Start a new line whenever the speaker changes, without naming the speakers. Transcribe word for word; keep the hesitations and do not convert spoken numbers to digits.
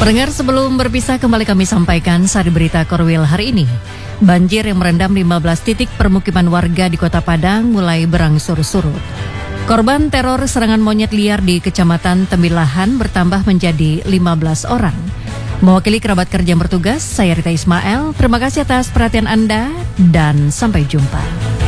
Pendengar, sebelum berpisah kembali kami sampaikan sari berita Korwil hari ini. Banjir yang merendam lima belas titik permukiman warga di Kota Padang mulai berangsur surut. Korban teror serangan monyet liar di Kecamatan Tembilahan bertambah menjadi lima belas orang. Mewakili kerabat kerja yang bertugas, saya Rita Ismail. Terima kasih atas perhatian Anda dan sampai jumpa.